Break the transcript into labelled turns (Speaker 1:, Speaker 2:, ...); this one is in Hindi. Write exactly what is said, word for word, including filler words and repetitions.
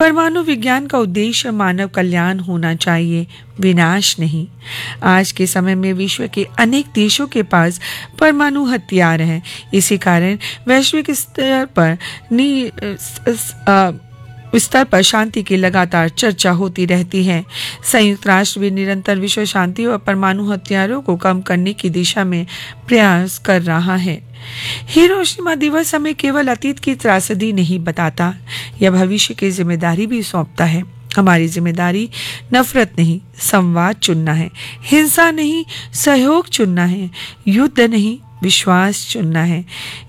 Speaker 1: परमाणु विज्ञान का उद्देश्य मानव कल्याण होना चाहिए, विनाश नहीं। आज के समय में विश्व के अनेक देशों के पास परमाणु हथियार हैं। इसी कारण वैश्विक स्तर पर नी आ, स्तर पर शांति की लगातार चर्चा होती रहती है। संयुक्त राष्ट्र भी निरंतर विश्व शांति और परमाणु हथियारों को कम करने की दिशा में प्रयास कर रहा है। हिरोशिमा दिवस हमें केवल अतीत की त्रासदी नहीं बताता, यह भविष्य की जिम्मेदारी भी सौंपता है। हमारी जिम्मेदारी नफरत नहीं, संवाद चुनना है, हिंसा नहीं, सहयोग चुनना है, युद्ध नहीं, विश्वास चुनना है।